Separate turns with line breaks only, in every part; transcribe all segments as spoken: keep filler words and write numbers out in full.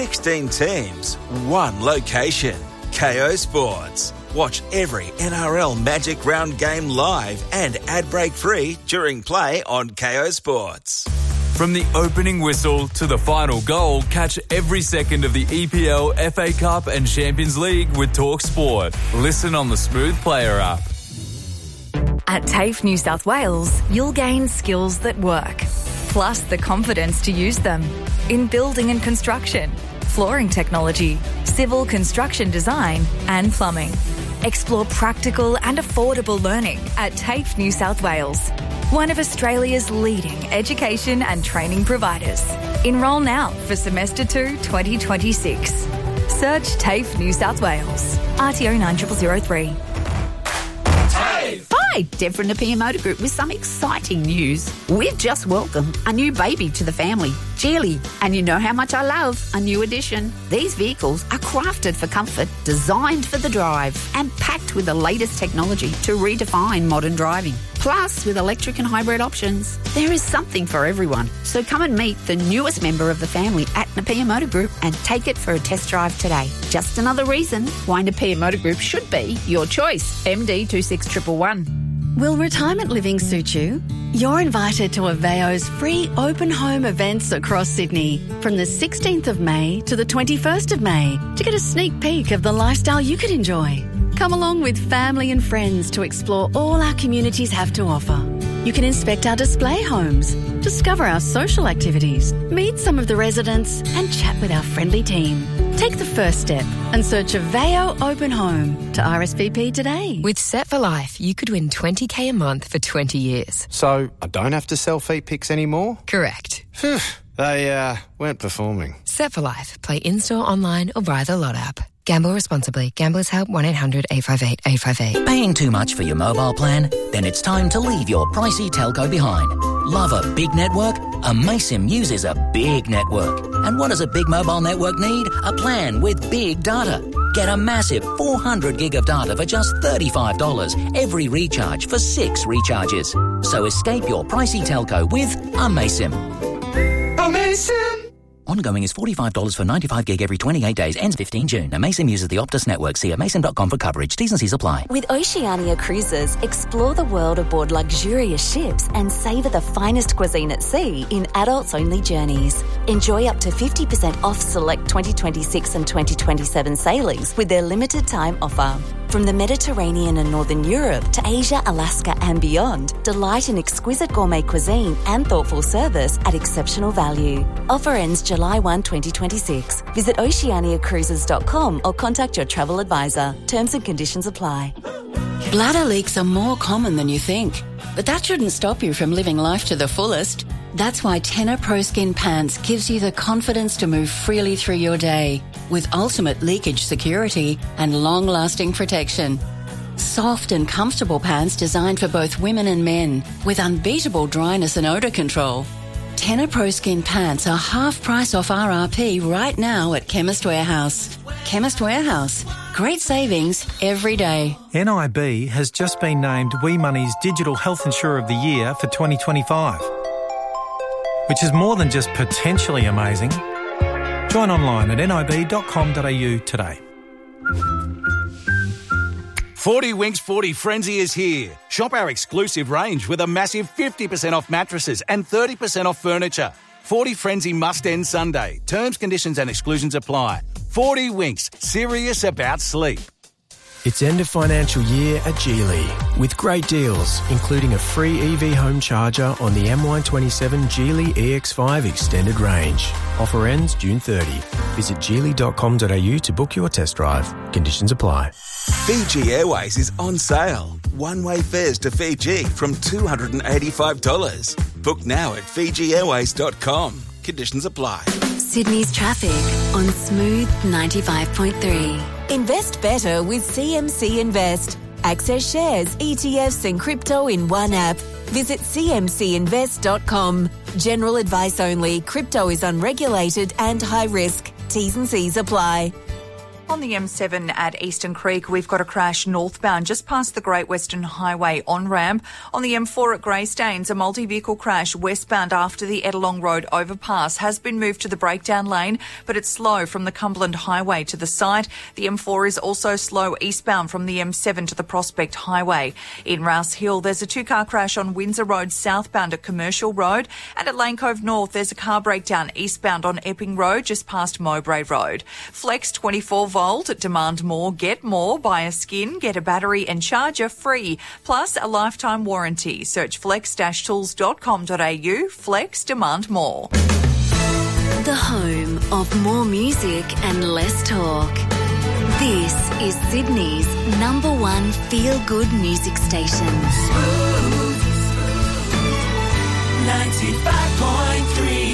sixteen teams, one location. Kayo Sports. Watch every N R L Magic Round game live and ad-break free during play on Kayo Sports.
From the opening whistle to the final goal, catch every second of the E P L, F A Cup and Champions League with Talk Sport. Listen on the Smooth Player app.
At TAFE New South Wales, you'll gain skills that work, plus the confidence to use them in building and construction, flooring technology, civil construction design and plumbing. Explore practical and affordable learning at TAFE New South Wales, one of Australia's leading education and training providers. Enrol now for Semester two twenty twenty-six. Search TAFE New South Wales. R T O nine zero zero zero three.
Hi, Deb from Napier Motor Group with some exciting news. We've just welcomed a new baby to the family, Geely, and you know how much I love a new addition. These vehicles are crafted for comfort, designed for the drive, and packed with the latest technology to redefine modern driving. Plus, with electric and hybrid options, there is something for everyone. So come and meet the newest member of the family at Napier Motor Group and take it for a test drive today. Just another reason why Napier Motor Group should be your choice. M D two six one one one.
Will retirement living suit you? You're invited to Aveo's free open home events across Sydney from the sixteenth of May to the twenty-first of May to get a sneak peek of the lifestyle you could enjoy. Come along with family and friends to explore all our communities have to offer. You can inspect our display homes, discover our social activities, meet some of the residents and chat with our friendly team. Take the first step and search Aveo Open Home to R S V P today.
With Set for Life, you could win twenty K a month for twenty years.
So I don't have to sell feet pics anymore?
Correct.
Phew, they uh, weren't performing.
Set for Life. Play in-store, online or via the Lot app. Gamble responsibly. Gamblers Help one eight hundred eight five eight eight five eight.
Paying too much for your mobile plan? Then it's time to leave your pricey telco behind. Love a big network? Amaysim uses a big network. And what does a big mobile network need? A plan with big data. Get a massive four hundred gig of data for just thirty-five dollars every recharge for six recharges. So escape your pricey telco with Amaysim.
Amaysim!
Ongoing is forty-five dollars for ninety-five gig every twenty-eight days. Ends fifteenth June. Amaysim uses the Optus network. See amaysim dot com for coverage. T's and C's apply.
With Oceania Cruises, explore the world aboard luxurious ships and savour the finest cuisine at sea in adults-only journeys. Enjoy up to fifty percent off select twenty twenty-six and twenty twenty-seven sailings with their limited time offer. From the Mediterranean and Northern Europe to Asia, Alaska and beyond, delight in exquisite gourmet cuisine and thoughtful service at exceptional value. Offer ends July first, twenty twenty-six. Visit oceania cruises dot com or contact your travel advisor. Terms and conditions apply.
Bladder leaks are more common than you think, but that shouldn't stop you from living life to the fullest. That's why Tenor Pro Skin Pants gives you the confidence to move freely through your day with ultimate leakage security and long-lasting protection. Soft and comfortable pants designed for both women and men with unbeatable dryness and odour control. Tenor Pro Skin Pants are half price off R R P right now at Chemist Warehouse. Chemist Warehouse. Great savings every day.
N I B has just been named We Money's Digital Health Insurer of the Year for twenty twenty-five. Which is more than just potentially amazing. Join online at nib dot com dot a u today.
forty Winks forty Frenzy is here. Shop our exclusive range with a massive fifty percent off mattresses and thirty percent off furniture. forty Frenzy must end Sunday. Terms, conditions and exclusions apply. forty Winks, serious about sleep.
It's end of financial year at Geely with great deals, including a free E V home charger on the M Y twenty-seven Geely E X five extended range. Offer ends June thirtieth. Visit geely dot com dot a u to book your test drive. Conditions apply.
Fiji Airways is on sale. One-way fares to Fiji from two hundred eighty-five dollars. Book now at fiji airways dot com. Conditions apply.
Sydney's traffic on Smooth ninety-five point three.
Invest better with C M C Invest. Access shares, E T Fs and crypto in one app. Visit c m c invest dot com. General advice only. Crypto is unregulated and high risk. T's and C's apply.
On the M seven at Eastern Creek, we've got a crash northbound just past the Great Western Highway on-ramp. On the M four at Greystanes, a multi-vehicle crash westbound after the Edelong Road overpass has been moved to the breakdown lane, but it's slow from the Cumberland Highway to the site. The M four is also slow eastbound from the M seven to the Prospect Highway. In Rouse Hill, there's a two-car crash on Windsor Road southbound at Commercial Road, and at Lane Cove North, there's a car breakdown eastbound on Epping Road just past Mowbray Road. Flex twenty-four volt, demand more, get more, buy a skin, get a battery and charger free, plus a lifetime warranty. Search flex dash tools dot com dot a u. Flex, demand more.
The home of more music and less talk. This is Sydney's number one feel-good music station.
Smooth ninety-five point three.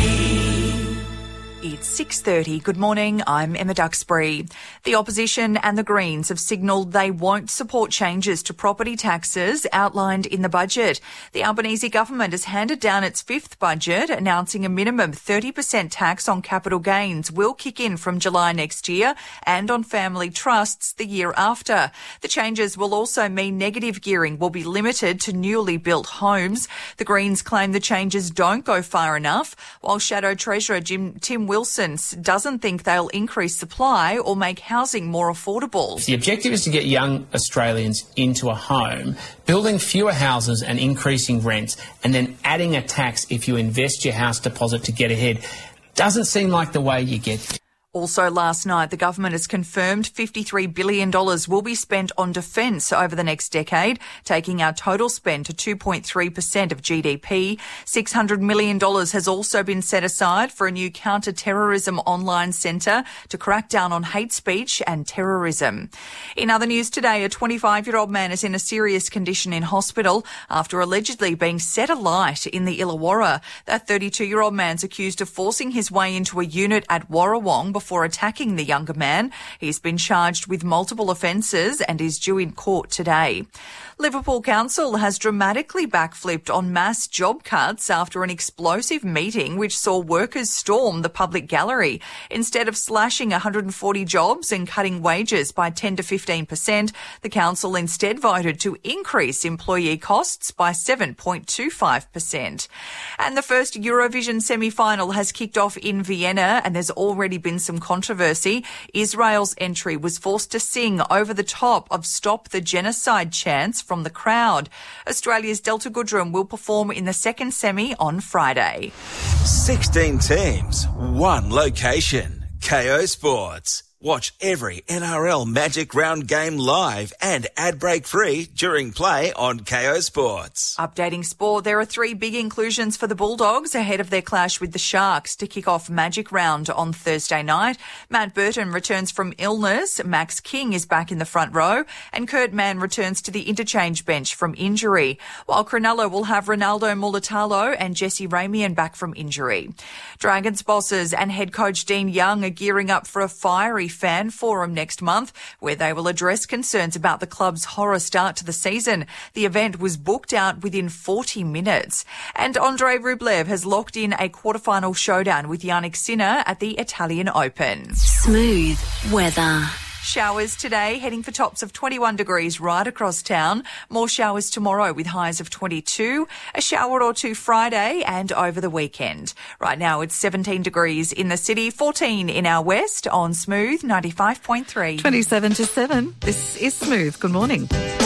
It's six thirty. Good morning. I'm Emma Duxbury. The opposition and the Greens have signalled they won't support changes to property taxes outlined in the budget. The Albanese government has handed down its fifth budget, announcing a minimum thirty percent tax on capital gains will kick in from July next year and on family trusts the year after. The changes will also mean negative gearing will be limited to newly built homes. The Greens claim the changes don't go far enough, while Shadow Treasurer Jim, Tim Wilson doesn't think they'll increase supply or make housing more affordable.
If the objective is to get young Australians into a home, building fewer houses and increasing rents, and then adding a tax if you invest your house deposit to get ahead, doesn't seem like the way you get there.
Also last night, the government has confirmed fifty-three billion dollars will be spent on defence over the next decade, taking our total spend to two point three percent of G D P. six hundred million dollars has also been set aside for a new counter-terrorism online centre to crack down on hate speech and terrorism. In other news today, a twenty-five-year-old man is in a serious condition in hospital after allegedly being set alight in the Illawarra. That thirty-two-year-old man's accused of forcing his way into a unit at Warrawong before Before attacking the younger man. He's been charged with multiple offences and is due in court today. Liverpool Council has dramatically backflipped on mass job cuts after an explosive meeting which saw workers storm the public gallery. Instead of slashing one hundred forty jobs and cutting wages by ten to fifteen percent, the council instead voted to increase employee costs by seven point two five percent. And the first Eurovision semi-final has kicked off in Vienna, and there's already been some controversy. Israel's entry was forced to sing over the top of Stop the Genocide chants from the crowd. Australia's Delta Goodrem will perform in the second semi on Friday.
sixteen teams, one location. K O Sports. Watch every N R L Magic Round game live and ad break free during play on K O Sports.
Updating sport, there are three big inclusions for the Bulldogs ahead of their clash with the Sharks to kick off Magic Round on Thursday night. Matt Burton returns from illness, Max King is back in the front row, and Kurt Mann returns to the interchange bench from injury, while Cronulla will have Ronaldo Mulatalo and Jesse Ramian back from injury. Dragons bosses and head coach Dean Young are gearing up for a fiery fan forum next month, where they will address concerns about the club's horror start to the season. The event was booked out within forty minutes. And Andrei Rublev has locked in a quarterfinal showdown with Yannick Sinner at the Italian Open.
Smooth weather.
Showers today, heading for tops of twenty-one degrees right across town. More showers tomorrow with highs of twenty-two. A shower or two Friday and over the weekend. Right now it's seventeen degrees in the city, fourteen in our west on Smooth ninety-five point three.
twenty-seven to seven. This is Smooth. Good morning.